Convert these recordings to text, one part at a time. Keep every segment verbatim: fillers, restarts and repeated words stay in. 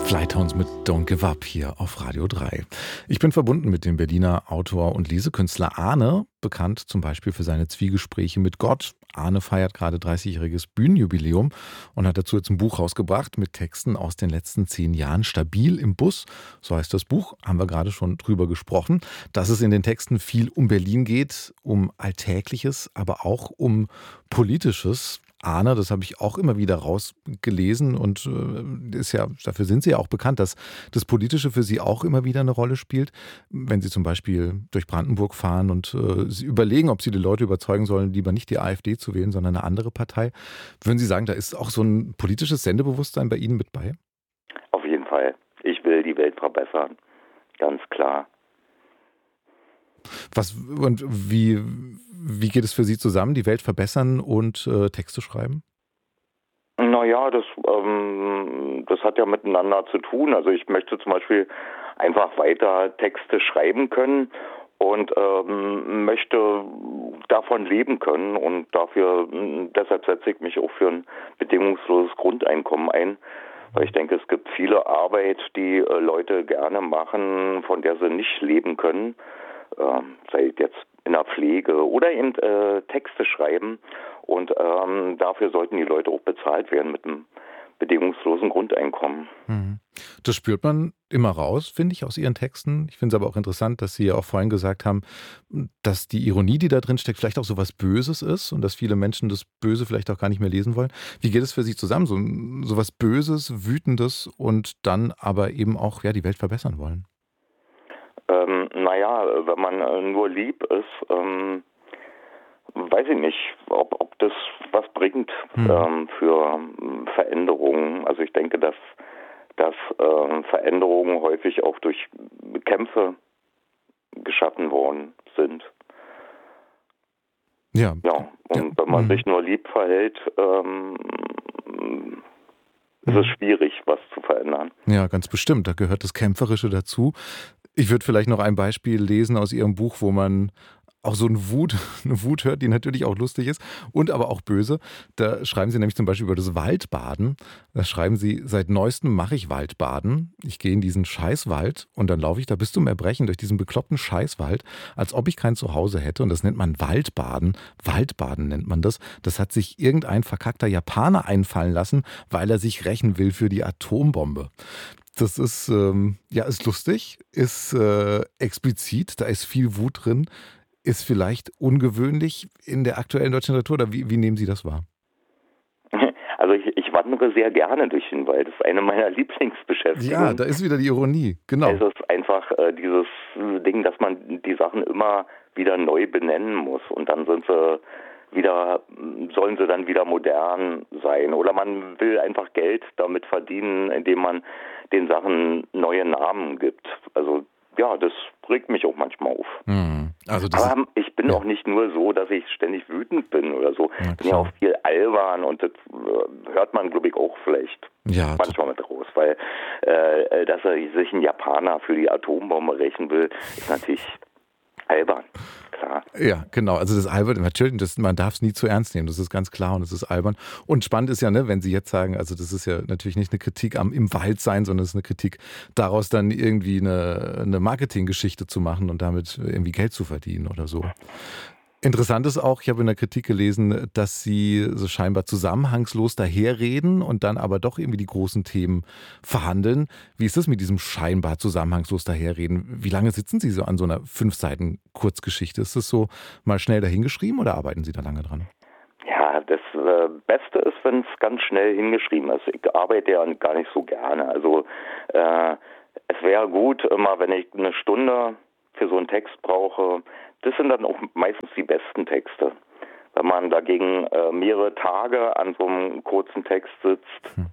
Flytones mit Don't Give Up hier auf Radio drei. Ich bin verbunden mit dem Berliner Autor und Lesekünstler Arne, bekannt zum Beispiel für seine Zwiegespräche mit Gott. Arne feiert gerade dreißigjähriges Bühnenjubiläum und hat dazu jetzt ein Buch rausgebracht mit Texten aus den letzten zehn Jahren. Stabil im Bus, so heißt das Buch, haben wir gerade schon drüber gesprochen. Dass es in den Texten viel um Berlin geht, um Alltägliches, aber auch um Politisches. Arne, das habe ich auch immer wieder rausgelesen und äh, ist ja, dafür sind Sie ja auch bekannt, dass das Politische für Sie auch immer wieder eine Rolle spielt. Wenn Sie zum Beispiel durch Brandenburg fahren und äh, Sie überlegen, ob Sie die Leute überzeugen sollen, lieber nicht die AfD zu wählen, sondern eine andere Partei. Würden Sie sagen, da ist auch so ein politisches Sendebewusstsein bei Ihnen mit bei? Auf jeden Fall. Ich will die Welt verbessern. Ganz klar. Was und wie, wie geht es für Sie zusammen, die Welt verbessern und äh, Texte schreiben? Naja, das, ähm, das hat ja miteinander zu tun. Also ich möchte zum Beispiel einfach weiter Texte schreiben können und ähm, möchte davon leben können. Und dafür, deshalb setze ich mich auch für ein bedingungsloses Grundeinkommen ein. Weil ich denke, es gibt viele Arbeit, die äh, Leute gerne machen, von der sie nicht leben können. Ähm, sei jetzt in der Pflege oder eben äh, Texte schreiben und ähm, dafür sollten die Leute auch bezahlt werden mit einem bedingungslosen Grundeinkommen. Das spürt man immer raus, finde ich, aus Ihren Texten. Ich finde es aber auch interessant, dass Sie ja auch vorhin gesagt haben, dass die Ironie, die da drin steckt, vielleicht auch so was Böses ist und dass viele Menschen das Böse vielleicht auch gar nicht mehr lesen wollen. Wie geht es für Sie zusammen, so, so was Böses, Wütendes und dann aber eben auch ja, die Welt verbessern wollen? Ähm, naja, wenn man äh, nur lieb ist, ähm, weiß ich nicht, ob, ob das was bringt Hm. ähm, für ähm, Veränderungen. Also ich denke, dass, dass ähm, Veränderungen häufig auch durch Kämpfe geschaffen worden sind. Ja. Ja, und Ja. wenn man Hm. sich nur lieb verhält, ähm, ist es schwierig, was zu verändern. Ja, ganz bestimmt. Da gehört das Kämpferische dazu. Ich würde vielleicht noch ein Beispiel lesen aus Ihrem Buch, wo man auch so eine Wut, eine Wut hört, die natürlich auch lustig ist und aber auch böse. Da schreiben Sie nämlich zum Beispiel über das Waldbaden. Da schreiben Sie, seit neuestem mache ich Waldbaden. Ich gehe in diesen Scheißwald und dann laufe ich da bis zum Erbrechen durch diesen bekloppten Scheißwald, als ob ich kein Zuhause hätte. Und das nennt man Waldbaden. Waldbaden nennt man das. Das hat sich irgendein verkackter Japaner einfallen lassen, weil er sich rächen will für die Atombombe. Das ist, ähm, ja, ist lustig, ist äh, explizit, da ist viel Wut drin, ist vielleicht ungewöhnlich in der aktuellen deutschen Literatur, oder wie, wie nehmen Sie das wahr? Also ich, ich wandere sehr gerne durch den Wald. Das ist eine meiner Lieblingsbeschäftigungen. Ja, da ist wieder die Ironie, genau. Es ist einfach äh, dieses Ding, dass man die Sachen immer wieder neu benennen muss und dann sind sie wieder, sollen sie dann wieder modern sein. Oder man will einfach Geld damit verdienen, indem man den Sachen neue Namen gibt. Also ja, das regt mich auch manchmal auf. Hm. Also das Aber ist, ich bin ja. auch nicht nur so, dass ich ständig wütend bin oder so. Na Ich bin ja klar. auch viel albern und das äh, hört man, glaube ich, auch vielleicht Ja, manchmal mit raus. Weil, äh, dass er sich ein Japaner für die Atombombe rächen will, ist natürlich albern. Klar. Ja, genau. Also das albern, natürlich, das, man darf es nie zu ernst nehmen. Das ist ganz klar und es ist albern. Und spannend ist ja, ne, wenn Sie jetzt sagen, also das ist ja natürlich nicht eine Kritik am im Wald sein, sondern es ist eine Kritik daraus dann irgendwie eine, eine Marketinggeschichte zu machen und damit irgendwie Geld zu verdienen oder so. Interessant ist auch, ich habe in der Kritik gelesen, dass Sie so scheinbar zusammenhangslos daherreden und dann aber doch irgendwie die großen Themen verhandeln. Wie ist das mit diesem scheinbar zusammenhangslos daherreden? Wie lange sitzen Sie so an so einer fünf Seiten Kurzgeschichte? Ist das so mal schnell dahingeschrieben oder arbeiten Sie da lange dran? Ja, das äh, Beste ist, wenn es ganz schnell hingeschrieben ist. Ich arbeite ja gar nicht so gerne. Also äh, es wäre gut, immer wenn ich eine Stunde für so einen Text brauche, das sind dann auch meistens die besten Texte. Wenn man dagegen äh, mehrere Tage an so einem kurzen Text sitzt, hm.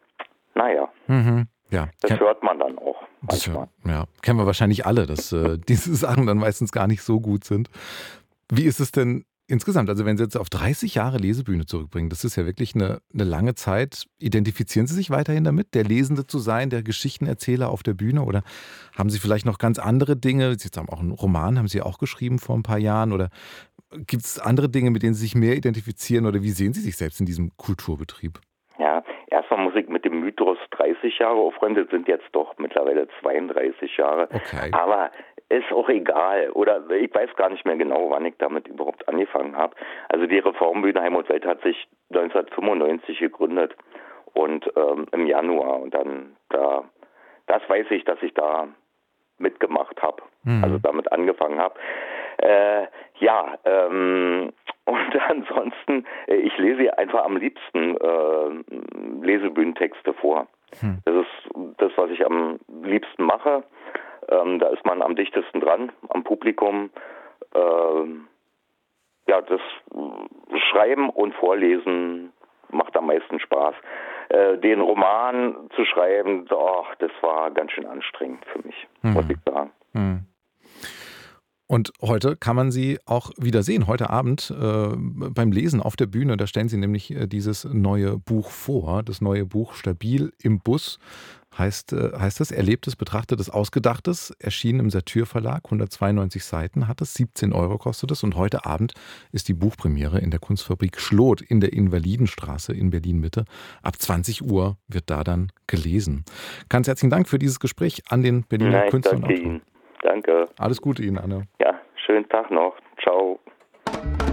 naja, Mhm. Ja, das kenn, hört man dann auch das manchmal. hört, ja, kennen wir wahrscheinlich alle, dass äh, diese Sachen dann meistens gar nicht so gut sind. Wie ist es denn insgesamt? Also wenn Sie jetzt auf dreißig Jahre Lesebühne zurückbringen, das ist ja wirklich eine, eine lange Zeit. Identifizieren Sie sich weiterhin damit, der Lesende zu sein, der Geschichtenerzähler auf der Bühne? Oder haben Sie vielleicht noch ganz andere Dinge? Sie haben auch einen Roman, haben Sie auch geschrieben vor ein paar Jahren? Oder gibt es andere Dinge, mit denen Sie sich mehr identifizieren? Oder wie sehen Sie sich selbst in diesem Kulturbetrieb? Ja, erstmal muss ich mit dem Mythos dreißig Jahre aufräumt. Das sind jetzt doch mittlerweile zweiunddreißig Jahre. Okay. Aber ist auch egal. Oder ich weiß gar nicht mehr genau, wann ich damit überhaupt angefangen habe. Also die Reformbühne Heim und Welt hat sich neunzehnhundertfünfundneunzig gegründet und ähm, im Januar. Und dann, da, das weiß ich, dass ich da mitgemacht habe, mhm. also damit angefangen habe. Äh, ja, ähm, und ansonsten, ich lese einfach am liebsten äh, Lesebühnentexte vor. Hm. Das ist das, was ich am liebsten mache. Ähm, da ist man am dichtesten dran, am Publikum. Ähm, ja, das Schreiben und Vorlesen macht am meisten Spaß. Äh, den Roman zu schreiben, oh, das war ganz schön anstrengend für mich, hm. muss ich sagen. Hm. Und heute kann man Sie auch wieder sehen, heute Abend äh, beim Lesen auf der Bühne. Da stellen Sie nämlich äh, dieses neue Buch vor, das neue Buch Stabil im Bus. Heißt, äh, heißt es, Erlebtes, Betrachtetes, Ausgedachtes, erschienen im Satyr Verlag, hundertzweiundneunzig Seiten hat es, siebzehn Euro kostet es. Und heute Abend ist die Buchpremiere in der Kunstfabrik Schloth in der Invalidenstraße in Berlin-Mitte. Ab zwanzig Uhr wird da dann gelesen. Ganz herzlichen Dank für dieses Gespräch an den Berliner Nein, Künstler und danke Autoren. Ihnen. Danke. Alles Gute Ihnen, Anne. Ja, schönen Tag noch. Ciao.